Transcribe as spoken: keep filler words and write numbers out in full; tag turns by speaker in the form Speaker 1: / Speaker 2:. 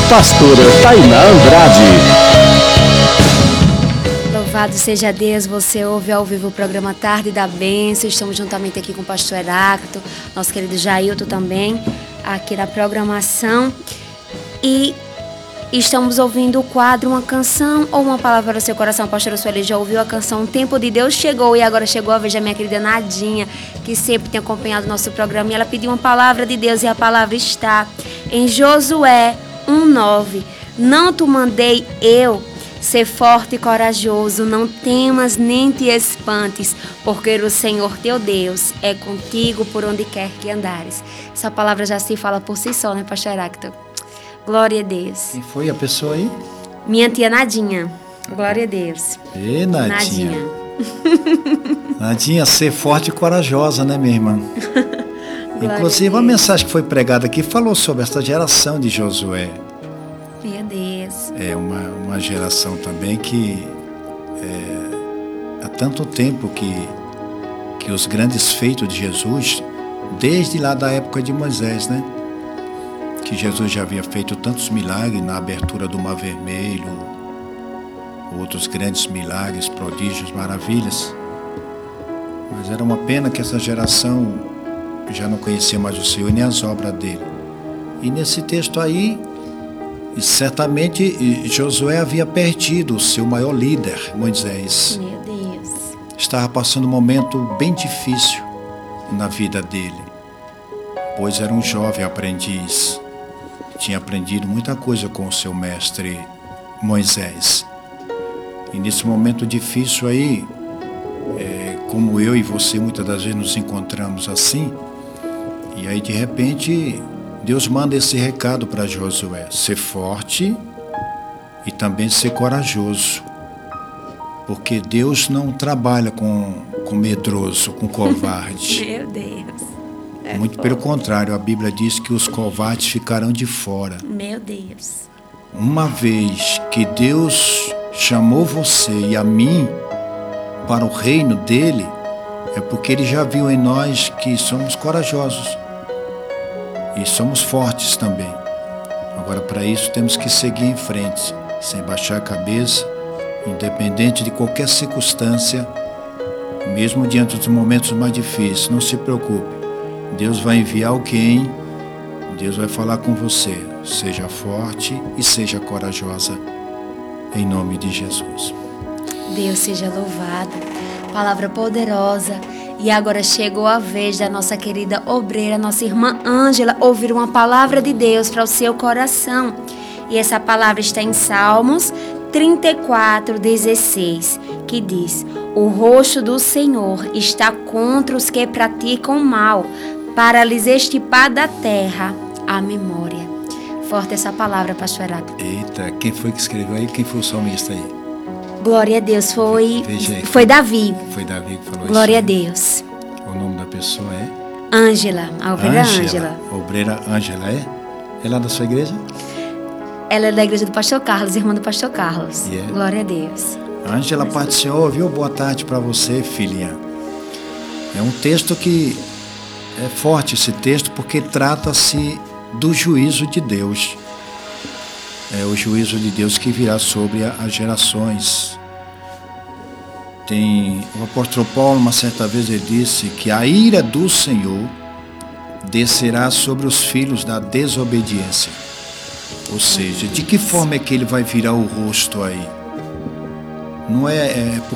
Speaker 1: Pastora Tainá Andrade.
Speaker 2: Louvado seja Deus, você ouve ao vivo o programa Tarde da Bênção. Estamos juntamente aqui com o pastor Heráclito, nosso querido Jailton também, aqui na programação. E estamos ouvindo o quadro Uma Canção ou Uma Palavra para o Seu Coração. A pastora Sueli já ouviu a canção O Tempo de Deus Chegou, e agora chegou a vez da minha querida Nadinha, que sempre tem acompanhado o nosso programa, e ela pediu uma palavra de Deus, e a palavra está em Josué um nove. Não te mandei eu ser forte e corajoso, não temas nem te espantes, porque o Senhor teu Deus é contigo por onde quer que andares. Essa palavra já se fala por si só, né, pastor Heráclito? Glória a Deus.
Speaker 3: Quem foi a pessoa aí?
Speaker 2: Minha tia Nadinha. Glória a Deus.
Speaker 3: Ê, Nadinha.
Speaker 2: Nadinha.
Speaker 3: Nadinha, ser forte e corajosa, né, minha irmã? Inclusive, a, a mensagem que foi pregada aqui falou sobre essa geração de Josué.
Speaker 2: Meu Deus.
Speaker 3: É uma, uma geração também que é, há tanto tempo que, que os grandes feitos de Jesus, desde lá da época de Moisés, né? Que Jesus já havia feito tantos milagres na abertura do Mar Vermelho, outros grandes milagres, prodígios, maravilhas. Mas era uma pena que essa geração já não conhecia mais o Senhor nem as obras dele. E nesse texto aí, certamente Josué havia perdido o seu maior líder, Moisés.
Speaker 2: Meu Deus.
Speaker 3: Estava passando um momento bem difícil na vida dele, pois era um jovem aprendiz. Tinha aprendido muita coisa com o seu mestre Moisés. E nesse momento difícil aí, é, como eu e você muitas das vezes nos encontramos assim, e aí de repente Deus manda esse recado para Josué: ser forte e também ser corajoso, porque Deus não trabalha com, com medroso, com covarde.
Speaker 2: Meu Deus. É
Speaker 3: Muito
Speaker 2: forte.
Speaker 3: pelo contrário, a Bíblia diz que os covardes ficarão de fora.
Speaker 2: Meu Deus.
Speaker 3: Uma vez que Deus chamou você e a mim para o reino dele, é porque ele já viu em nós que somos corajosos e somos fortes também. Agora, para isso, temos que seguir em frente, sem baixar a cabeça, independente de qualquer circunstância, mesmo diante dos momentos mais difíceis. Não se preocupe. Deus vai enviar alguém, Deus vai falar com você. Seja forte e seja corajosa, em nome de Jesus.
Speaker 2: Deus seja louvado. Palavra poderosa. E agora chegou a vez da nossa querida obreira, nossa irmã Ângela, ouvir uma palavra de Deus para o seu coração. E essa palavra está em Salmos trinta e quatro, dezesseis, que diz: o rosto do Senhor está contra os que praticam mal, para lhes extirpar da terra a memória. Forte essa palavra, pastor Heráclito.
Speaker 3: Eita, quem foi que escreveu aí? Quem foi o salmista aí?
Speaker 2: Glória a Deus, foi,
Speaker 3: Veja aí,
Speaker 2: foi Davi.
Speaker 3: Foi Davi que falou isso.
Speaker 2: Glória a Deus.
Speaker 3: O nome da pessoa é?
Speaker 2: Ângela, a obreira Ângela.
Speaker 3: Obreira Ângela, é? É lá da sua igreja?
Speaker 2: Ela é da igreja do pastor Carlos, irmã do pastor Carlos.
Speaker 3: Yeah.
Speaker 2: Glória a Deus.
Speaker 3: Ângela, Pai do Senhor, viu? Boa tarde para você, filhinha. É um texto que é forte, esse texto, porque trata-se do juízo de Deus. É o juízo de Deus que virá sobre as gerações. Tem o apóstolo Paulo, uma certa vez ele disse que a ira do Senhor descerá sobre os filhos da desobediência. Ou seja, de que forma é que ele vai virar o rosto aí? Não é, é por